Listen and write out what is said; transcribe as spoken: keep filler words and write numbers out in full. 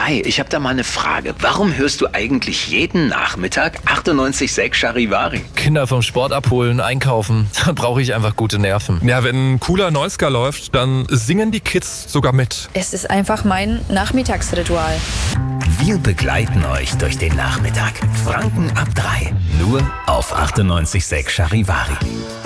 Hi, ich habe da mal eine Frage. Warum hörst du eigentlich jeden Nachmittag achtundneunzig Komma sechs Charivari? Kinder vom Sport abholen, einkaufen. Da brauche ich einfach gute Nerven. Ja, wenn ein cooler Neuska läuft, dann singen die Kids sogar mit. Es ist einfach mein Nachmittagsritual. Wir begleiten euch durch den Nachmittag. Franken ab drei. Nur auf achtundneunzig Komma sechs Charivari.